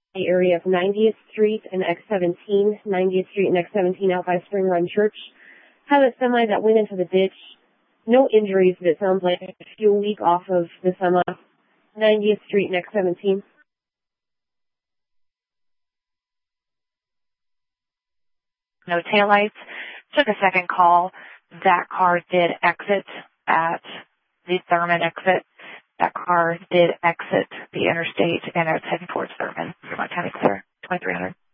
the area of 90th Street and X17, 90th Street and X17 out by Spring Run Church. Had a semi that went into the ditch. No injuries, but it sounds like a fuel leak off of the semi, 90th Street and X17. No taillights. Took a second call. That car did exit at the Thurman exit. That car did exit the interstate, and it's heading towards Thurman. Fremont County Clear, 2300.